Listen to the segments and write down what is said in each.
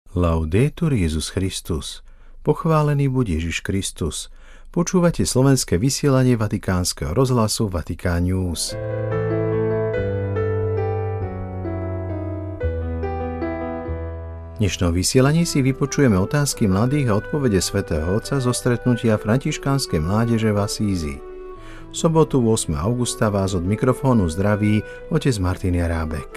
Laudetur Jesus Christus. Pochválený buď Ježiš Kristus. Počúvate slovenské vysielanie Vatikánskeho rozhlasu Vatikán News. V dnešnom vysielaní si vypočujeme otázky mladých a odpovede svätého Otca zo stretnutia františkánskej mládeže v Asízi. V sobotu 8. augusta vás od mikrofónu zdraví otec Martin Jarábek.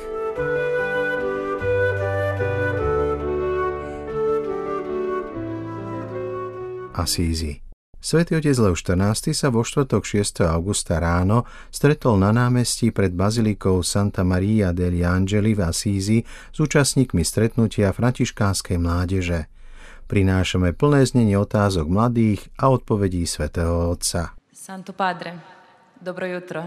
Asízi. Svätý otec Leo XIV sa vo štvrtok 6. augusta ráno stretol na námestí pred bazilikou Santa Maria degli Angeli v Asízi s účastníkmi stretnutia františkánskej mládeže. Prinášame plné znenie otázok mladých a odpovedí svätého Otca. Santo Padre, dobro jutro.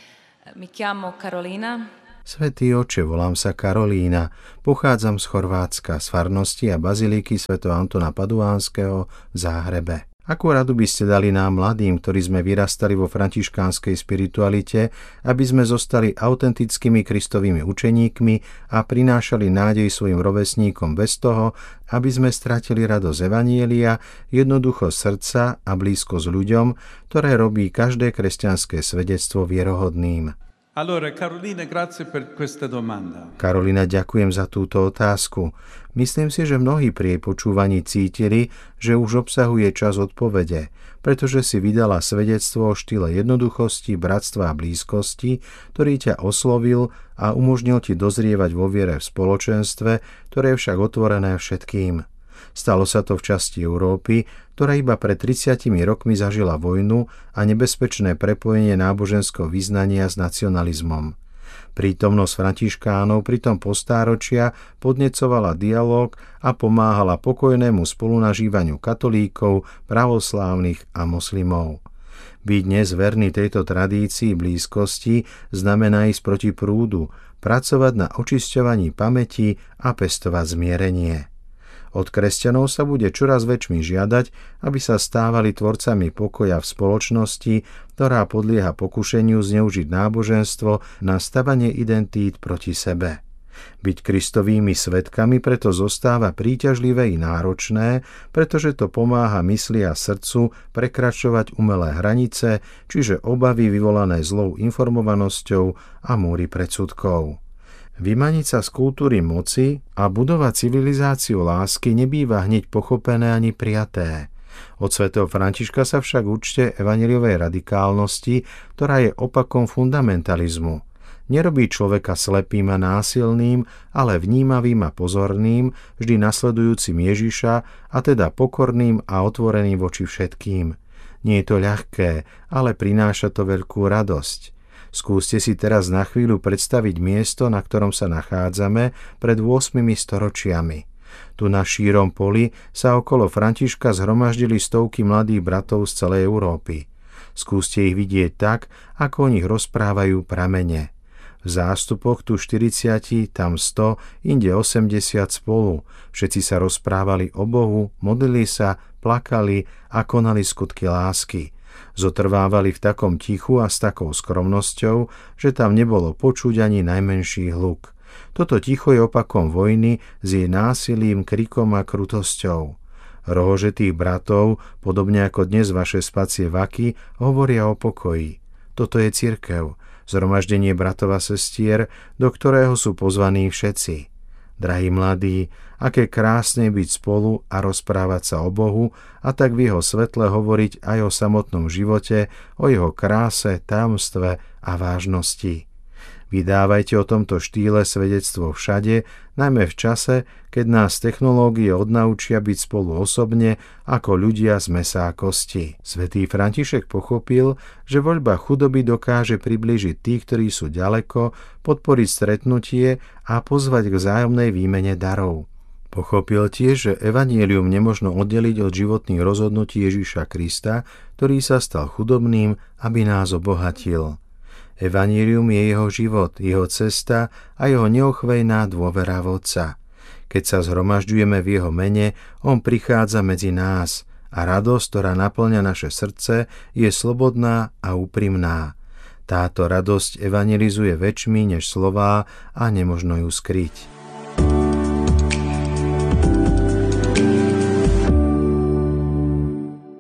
Mi chiamo Carolina. Svätý Oče, volám sa Karolína, pochádzam z Chorvátska, z farnosti a bazilíky svätého Antona Paduánskeho v Záhrebe. Akú radu by ste dali nám mladým, ktorí sme vyrastali vo františkánskej spiritualite, aby sme zostali autentickými Kristovými učeníkmi a prinášali nádej svojim rovesníkom bez toho, aby sme stratili radosť evanjelia, jednoducho srdca a blízko s ľuďom, ktoré robí každé kresťanské svedectvo vierohodným? Allora, Carolina, grazie per questa domanda. Karolina, ďakujem za túto otázku. Myslím si, že mnohí pri jej počúvaní cítili, že už obsahuje čas odpovede, pretože si vydala svedectvo o štýle jednoduchosti, bratstva a blízkosti, ktorý ťa oslovil a umožnil ti dozrievať vo viere v spoločenstve, ktoré je však otvorené všetkým. Stalo sa to v časti Európy, ktorá iba pred 30 rokmi zažila vojnu a nebezpečné prepojenie náboženského vyznania s nacionalizmom. Prítomnosť františkánov pritom postáročia podnecovala dialóg a pomáhala pokojnému spolunažívaniu katolíkov, pravoslávnych a moslimov. Byť dnes verný tejto tradícii blízkosti znamená ísť proti prúdu, pracovať na očisťovaní pamäti a pestovať zmierenie. Od kresťanov sa bude čoraz väčšmi žiadať, aby sa stávali tvorcami pokoja v spoločnosti, ktorá podlieha pokušeniu zneužiť náboženstvo na stavanie identít proti sebe. Byť Kristovými svedkami preto zostáva príťažlivé i náročné, pretože to pomáha mysli a srdcu prekračovať umelé hranice, čiže obavy vyvolané zlou informovanosťou a múry predsudkov. Vymaniť sa z kultúry moci a budovať civilizáciu lásky nebýva hneď pochopené ani prijaté. Od svätého Františka sa však učte evanjeliovej radikálnosti, ktorá je opakom fundamentalizmu. Nerobí človeka slepým a násilným, ale vnímavým a pozorným, vždy nasledujúcim Ježiša, a teda pokorným a otvoreným voči všetkým. Nie je to ľahké, ale prináša to veľkú radosť. Skúste si teraz na chvíľu predstaviť miesto, na ktorom sa nachádzame pred 8 storočiami. Tu na šírom poli sa okolo Františka zhromaždili stovky mladých bratov z celej Európy. Skúste ich vidieť tak, ako o nich rozprávajú pramene. V zástupoch tu 40, tam 100, inde 80 spolu. Všetci sa rozprávali o Bohu, modlili sa, plakali a konali skutky lásky. Zotrvávali v takom tichu a s takou skromnosťou, že tam nebolo počuť ani najmenší hluk. Toto ticho je opakom vojny s jej násilím, krikom a krutosťou. Rohožetých bratov, podobne ako dnes vaše spacie vaky, hovoria o pokoji. Toto je cirkev, zhromaždenie bratov a sestier, do ktorého sú pozvaní všetci. Drahí mladí, aké krásne byť spolu a rozprávať sa o Bohu a tak v jeho svetle hovoriť aj o samotnom živote, o jeho kráse, tajomstve a vážnosti. Vydávajte o tomto štýle svedectvo všade, najmä v čase, keď nás technológie odnaučia byť spolu osobne ako ľudia z mäsa a kosti. Svätý František pochopil, že voľba chudoby dokáže priblížiť tých, ktorí sú ďaleko, podporiť stretnutie a pozvať k vzájomnej výmene darov. Pochopil tiež, že evanjelium nemožno oddeliť od životných rozhodnutí Ježiša Krista, ktorý sa stal chudobným, aby nás obohatil. Evanjelium je jeho život, jeho cesta a jeho neochvejná dôvera v Otca. Keď sa zhromažďujeme v jeho mene, on prichádza medzi nás a radosť, ktorá naplňa naše srdce, je slobodná a úprimná. Táto radosť evanjelizuje väčšmi než slová a nemožno ju skryť.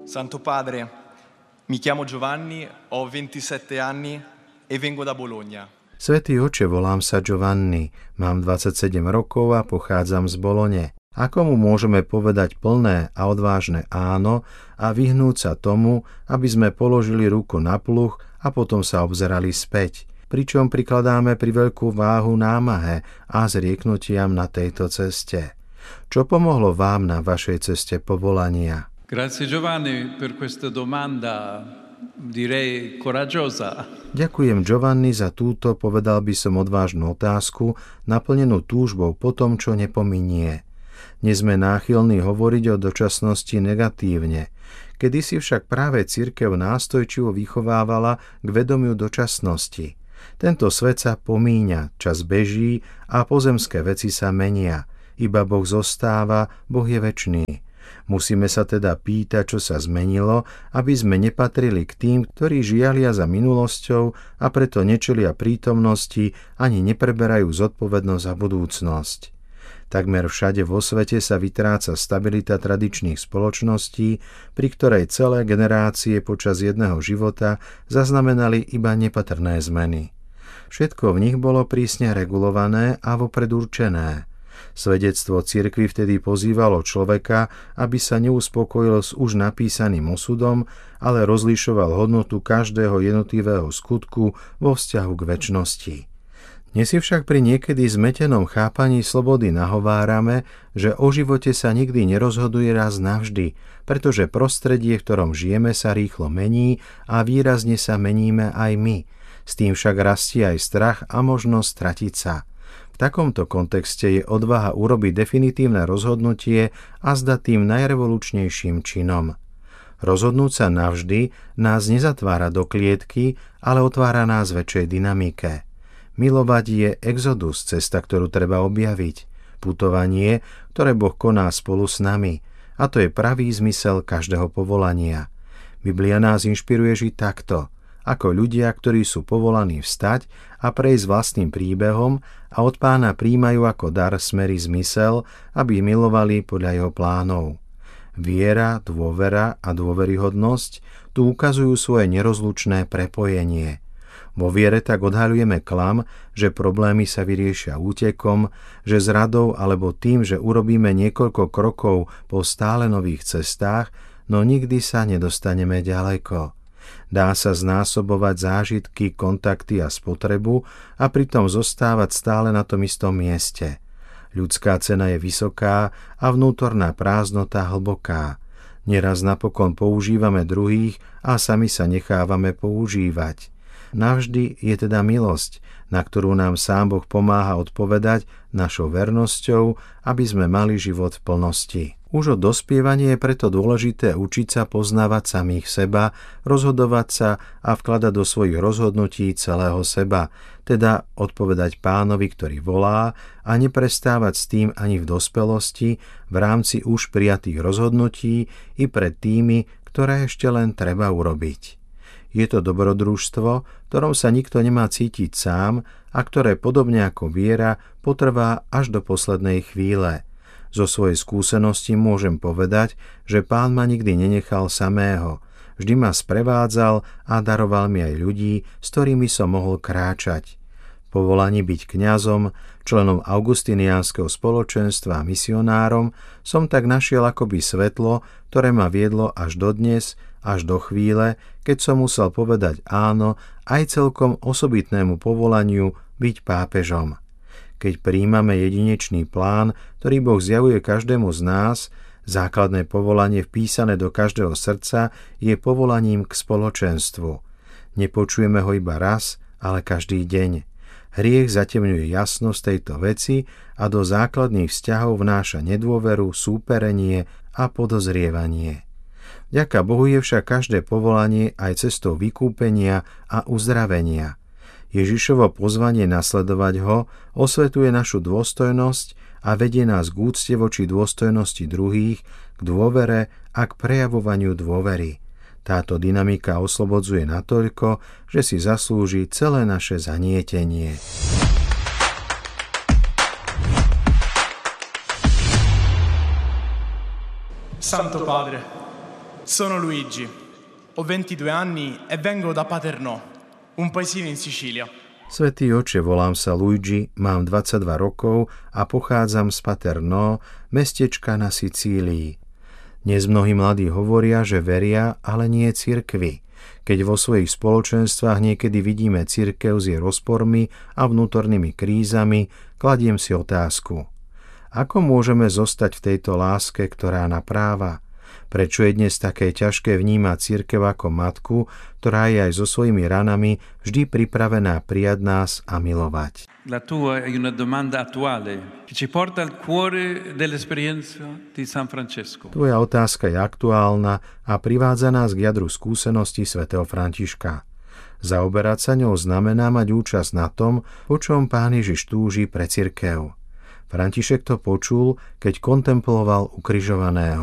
Santo Padre, mi chiamo Giovanni, ho 27 anni e vengo da Bologna. Svätý oče, volám sa Giovanni, mám 27 rokov a pochádzam z Bolone. Ako mu môžeme povedať plné a odvážne áno a vyhnúť sa tomu, aby sme položili ruku na pluh a potom sa obzerali späť, pričom prikladáme priveľkú váhu námahe a zrieknutiam na tejto ceste. Čo pomohlo vám na vašej ceste povolania? Grazie Giovanni per questa domanda, direi coraggiosa. Ďakujem Giovanni za túto, povedal by som, odvážnu otázku, naplnenú túžbou po tom, čo nepominie. Nie sme náchylní hovoriť o dočasnosti negatívne. Kedysi však práve cirkev nástojčivo vychovávala k vedomiu dočasnosti. Tento svet sa pomíňa, čas beží a pozemské veci sa menia. Iba Boh zostáva, Boh je večný. Musíme sa teda pýtať, čo sa zmenilo, aby sme nepatrili k tým, ktorí žialia za minulosťou a preto nečelia prítomnosti ani nepreberajú zodpovednosť za budúcnosť. Takmer všade vo svete sa vytráca stabilita tradičných spoločností, pri ktorej celé generácie počas jedného života zaznamenali iba nepatrné zmeny. Všetko v nich bolo prísne regulované a vopred určené. Svedectvo cirkvi vtedy pozývalo človeka, aby sa neuspokojil s už napísaným osudom, ale rozlišoval hodnotu každého jednotlivého skutku vo vzťahu k večnosti. Dnes si však pri niekedy zmetenom chápaní slobody nahovárame, že o živote sa nikdy nerozhoduje raz navždy, pretože prostredie, v ktorom žijeme, sa rýchlo mení a výrazne sa meníme aj my. S tým však rastie aj strach a možnosť stratiť sa. V takomto kontexte je odvaha urobiť definitívne rozhodnutie a zdať tým najrevolučnejším činom. Rozhodnúť sa navždy nás nezatvára do klietky, ale otvára nás väčšej dynamike. Milovať je exodus, cesta, ktorú treba objaviť. Putovanie, ktoré Boh koná spolu s nami. A to je pravý zmysel každého povolania. Biblia nás inšpiruje žiť takto, ako ľudia, ktorí sú povolaní vstať a prejsť vlastným príbehom a od Pána prijímajú ako dar smerý zmysel, aby milovali podľa jeho plánov. Viera, dôvera a dôveryhodnosť tu ukazujú svoje nerozlučné prepojenie. Vo viere tak odhaľujeme klam, že problémy sa vyriešia útekom, že zradou alebo tým, že urobíme niekoľko krokov po stále nových cestách, no nikdy sa nedostaneme ďaleko. Dá sa znásobovať zážitky, kontakty a spotrebu a pritom zostávať stále na tom istom mieste. Ľudská cena je vysoká a vnútorná prázdnota hlboká. Neraz napokon používame druhých a sami sa nechávame používať. Navždy je teda milosť, na ktorú nám sám Boh pomáha odpovedať našou vernosťou, aby sme mali život v plnosti. Už od dospievania je preto dôležité učiť sa poznávať samých seba, rozhodovať sa a vkladať do svojich rozhodnutí celého seba, teda odpovedať Pánovi, ktorý volá, a neprestávať s tým ani v dospelosti, v rámci už prijatých rozhodnutí i pred tými, ktoré ešte len treba urobiť. Je to dobrodružstvo, v ktorom sa nikto nemá cítiť sám a ktoré podobne ako viera potrvá až do poslednej chvíle. Zo svojej skúsenosti môžem povedať, že Pán ma nikdy nenechal samého. Vždy ma sprevádzal a daroval mi aj ľudí, s ktorými som mohol kráčať. Povolaní byť kňazom, členom augustiniánskeho spoločenstva a misionárom som tak našiel akoby svetlo, ktoré ma viedlo až dodnes, až do chvíle, keď som musel povedať áno aj celkom osobitnému povolaniu byť pápežom. Keď prijímame jedinečný plán, ktorý Boh zjavuje každému z nás, základné povolanie vpísané do každého srdca je povolaním k spoločenstvu. Nepočujeme ho iba raz, ale každý deň. Hriech zatemňuje jasnosť tejto veci a do základných vzťahov vnáša nedôveru, súperenie a podozrievanie. Vďaka Bohu je však každé povolanie aj cestou vykúpenia a uzdravenia. Ježišovo pozvanie nasledovať ho osvetuje našu dôstojnosť a vedie nás k úcte voči dôstojnosti druhých, k dôvere a k prejavovaniu dôvery. Táto dynamika oslobodzuje natoľko, že si zaslúži celé naše zanietenie. Santo Padre, Sono Luigi, ho 22 anni e vengo da Paternò, un paesino in Sicilia. Svätý oče, volám sa Luigi, mám 22 rokov a pochádzam z Paternò, mestečka na Sicílii. Dnes mnohí mladí hovoria, že veria, ale nie cirkvi. Keď vo svojich spoločenstvách niekedy vidíme cirkev s jej rozpormi a vnútornými krízami, kladiem si otázku. Ako môžeme zostať v tejto láske, ktorá napráva? Prečo je dnes také ťažké vnímať cirkev ako matku, ktorá je aj so svojimi ranami vždy pripravená prijať nás a milovať? La tua è una domanda attuale che ci porta al cuore dell'esperienza di San Francesco. Tvoja otázka je aktuálna a privádza nás k jadru skúsenosti svätého Františka. Zaoberať sa ňou znamená mať účasť na tom, po čom Pán Ježiš túži pre cirkev. František to počul, keď kontemploval ukrižovaného.